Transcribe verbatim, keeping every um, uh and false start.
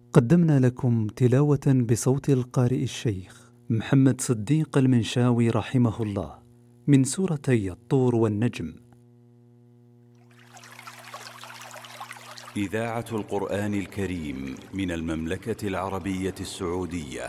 قدمنا لكم تلاوة بصوت القارئ الشيخ محمد صديق المنشاوي رحمه الله من سورتي الطور والنجم. إذاعة القرآن الكريم من المملكة العربية السعودية